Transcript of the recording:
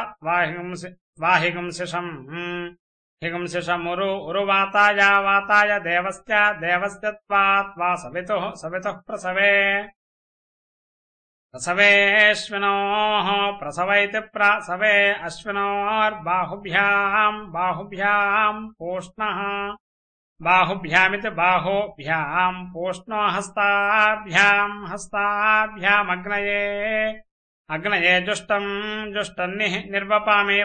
त्वाहिगुंसिषम् हिगुंसिषमुरु उरुवाताय वाताय देवस्य देवस्य त्वा सवितुः सवितुः प्रसवे प्रसवेऽश्विनोः प्रसवैति प्रसवे अश्विनोर्बाहुभ्याम् बाहुभ्याम् पूष्णः बाहुभ्यामिति बाहुभ्याम् पूष्णो हस्ताभ्याम् हस्ताभ्यामग्नये अग्नये जुष्टम् जुष्टन्निः निर्वपामि